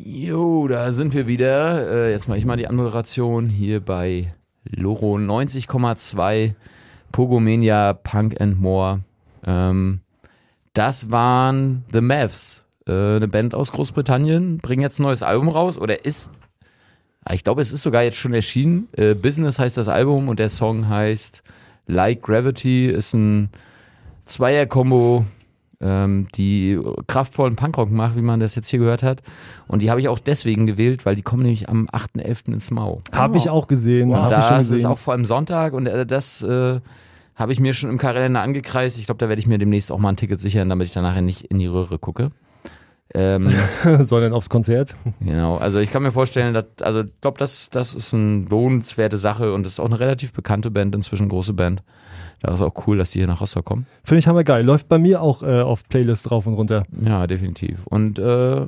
Jo, da sind wir wieder. Jetzt mache ich mal die Anmoderation hier bei Loro 90,2 Pogomania Punk and More. Das waren The Mavs, eine Band aus Großbritannien, bringen jetzt ein neues Album raus ich glaube, es ist sogar jetzt schon erschienen. Business heißt das Album und der Song heißt Like Gravity, ist ein Zweier-Kombo, die kraftvollen Punkrock macht, wie man das jetzt hier gehört hat. Und die habe ich auch deswegen gewählt, weil die kommen nämlich am 8.11. ins Mau. Habe ich auch gesehen. Und das ist auch vor allem Sonntag und das habe ich mir schon im Kalender angekreist. Ich glaube, da werde ich mir demnächst auch mal ein Ticket sichern, damit ich dann nachher nicht in die Röhre gucke. Sondern aufs Konzert. Genau, also ich kann mir vorstellen, ich glaube, das ist eine lohnenswerte Sache und das ist auch eine relativ bekannte Band, inzwischen große Band. Da ist auch cool, dass die hier nach Rostock kommen. Finde ich hammergeil. Läuft bei mir auch auf Playlists rauf und runter. Ja, definitiv. Und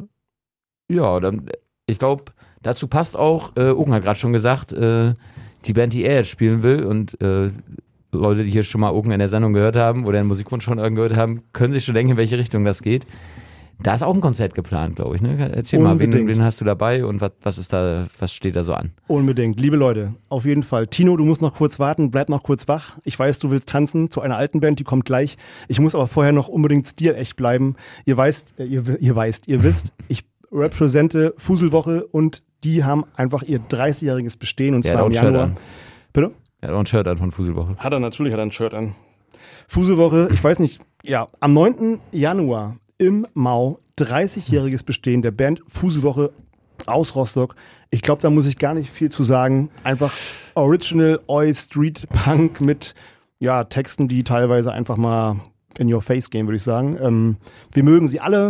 ich glaube, dazu passt auch, Ogen hat gerade schon gesagt, die Band, die er jetzt spielen will und Leute, die hier schon mal Ogen in der Sendung gehört haben oder den Musikwunsch schon gehört haben, können sich schon denken, in welche Richtung das geht. Da ist auch ein Konzert geplant, glaube ich. Ne? Erzähl Unbedingt. mal, wen hast du dabei und was steht da so an? Unbedingt. Liebe Leute, auf jeden Fall. Tino, du musst noch kurz warten, bleib noch kurz wach. Ich weiß, du willst tanzen zu einer alten Band, die kommt gleich. Ich muss aber vorher noch unbedingt stilecht bleiben. Ihr wisst, ich repräsente Fuselwoche und die haben einfach ihr 30-jähriges Bestehen und zwar im Januar. Bitte? Er hat auch ein Shirt an von Fuselwoche. Hat er ein Shirt an. Fuselwoche, ich weiß nicht, ja, am 9. Januar im Mau, 30-jähriges Bestehen der Band Fuselwoche aus Rostock. Ich glaube, da muss ich gar nicht viel zu sagen. Einfach Original Oi Street Punk mit Texten, die teilweise einfach mal in your face gehen, würde ich sagen. Wir mögen sie alle.